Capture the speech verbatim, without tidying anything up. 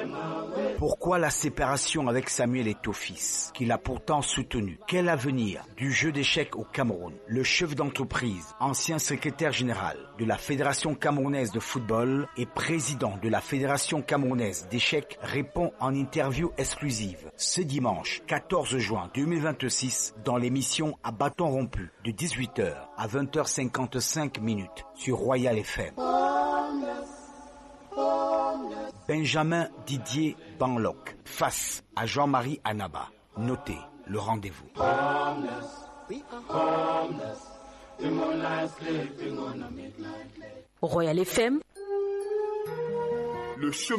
Pourquoi la séparation avec Samuel Eto'o-Fils, qu'il a pourtant soutenu? Quel avenir du jeu d'échecs au Cameroun? Le chef d'entreprise, ancien secrétaire général de la Fédération camerounaise de football et président de la Fédération camerounaise d'échecs, répond en interview exclusive ce dimanche quatorze juin deux mille vingt-six dans l'émission À bâton rompu de dix-huit heures à vingt heures cinquante-cinq minutes sur Royal F M. Benjamin Didier Banlock face à Jean-Marie Anaba. Notez le rendez-vous. Royal F M. Le chemin